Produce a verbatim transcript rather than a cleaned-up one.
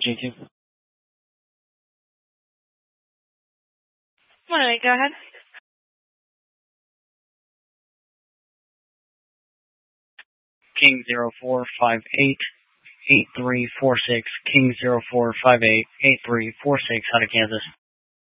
G two. one oh eight, go ahead. King zero four five eight eight three four six. King zero four five eight eight three four six out of Kansas.